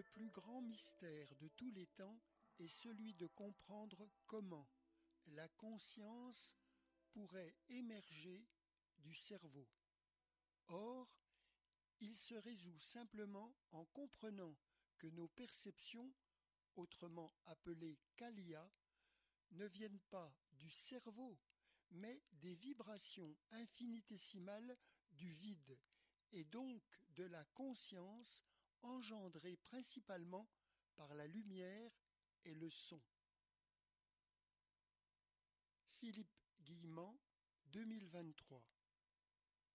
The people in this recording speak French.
Le plus grand mystère de tous les temps est celui de comprendre comment la conscience pourrait émerger du cerveau. Or, il se résout simplement en comprenant que nos perceptions, autrement appelées qualia, ne viennent pas du cerveau, mais des vibrations infinitésimales du vide, et donc de la conscience engendrée principalement par la lumière et le son. Philippe Guillemant, 2023.